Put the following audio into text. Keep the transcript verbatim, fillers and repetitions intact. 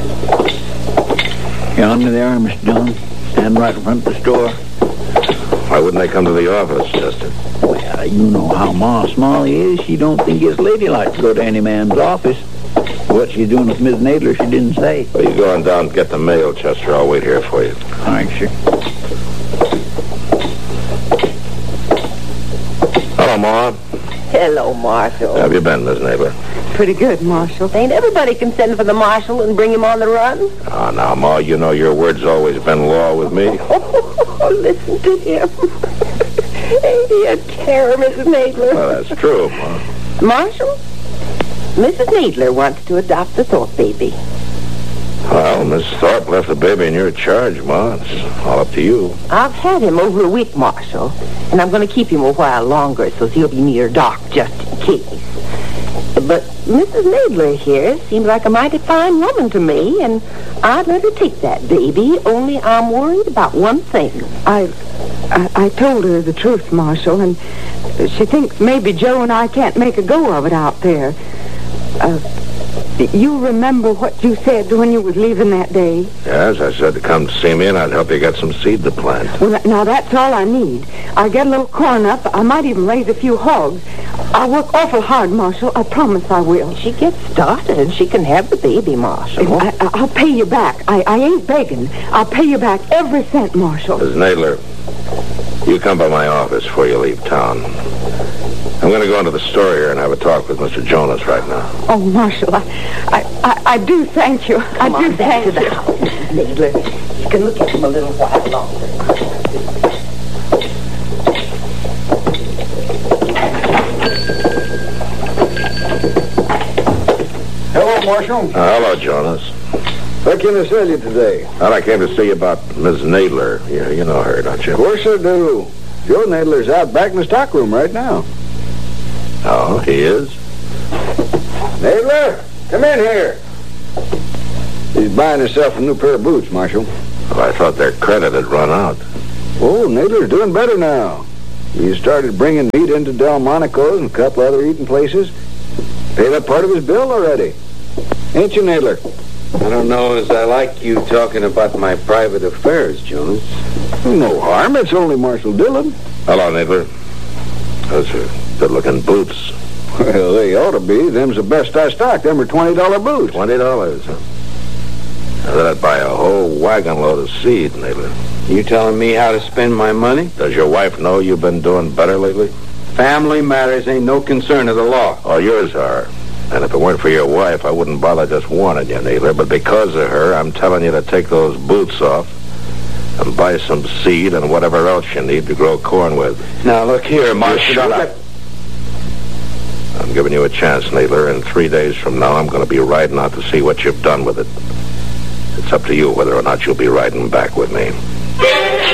Yonder they are, Mister Jones. Standing right in front of the store. Why wouldn't they come to the office, Chester? Well, you know how Ma Smalley is. She don't think it's ladylike to go to any man's office. What she's doing with Miss Nadler, she didn't say. Well, you go on down and get the mail, Chester. I'll wait here for you. All right, sure. Hello, Ma. Hello, Marshal. How have you been, Miss Nadler? Pretty good, Marshal. Ain't everybody can send for the Marshal and bring him on the run? Oh, now, Ma, you know your word's always been law with me. Oh, listen to him. Ain't he a terror, Missus Nadler? Well, that's true, Ma. Marshal, Missus Nadler wants to adopt the Thorpe baby. Well, Miss Thorpe left the baby in your charge, Ma. It's all up to you. I've had him over a week, Marshal, and I'm going to keep him a while longer so he'll be near Doc just in case. But Missus Nadler here seems like a mighty fine woman to me, and I'd let her take that baby, only I'm worried about one thing. I, I, I told her the truth, Marshal, and she thinks maybe Joe and I can't make a go of it out there. Uh, you remember what you said when you was leaving that day? Yes, I said to come to see me, and I'd help you get some seed to plant. Well, now that's all I need. I'll get a little corn up. I might even raise a few hogs. I'll work awful hard, Marshal. I promise I will. She gets started. She can have the baby, Marshal. I, I, I'll pay you back. I, I ain't begging. I'll pay you back every cent, Marshal. Miss Nadler, you come by my office before you leave town. I'm going to go into the store here and have a talk with Mister Jonas right now. Oh, Marshal, I, I, I, I do thank you. Come I do on back thank to the you. house, Missus Nadler. You can look at him a little while longer. Hello, Marshal. Uh, hello, Jonas. What can I sell you today? Well, I came to see you about Miss Nadler. You, you know her, don't you? Of course I do. Joe Nadler's out back in the stockroom right now. Oh, he is? Nadler, come in here. He's buying himself a new pair of boots, Marshal. Well, I thought their credit had run out. Oh, Nadler's doing better now. He started bringing meat into Delmonico's and a couple other eating places. Paid up part of his bill already. Ain't you, Nadler? I don't know as I like you talking about my private affairs, Jonas. No harm. It's only Marshal Dillon. Hello, Nadler. Those are good-looking boots. Well, they ought to be. Them's the best I stock. Them are twenty dollar boots. Twenty dollars, huh? Now, that'd buy a whole wagon load of seed, Nadler. You telling me how to spend my money? Does your wife know you've been doing better lately? Family matters ain't no concern of the law. Oh, yours are. And if it weren't for your wife, I wouldn't bother just warning you, Nadler. But because of her, I'm telling you to take those boots off and buy some seed and whatever else you need to grow corn with. Now, look here, Marshal. Shut up. I'm giving you a chance, Nadler. In three days from now, I'm going to be riding out to see what you've done with it. It's up to you whether or not you'll be riding back with me.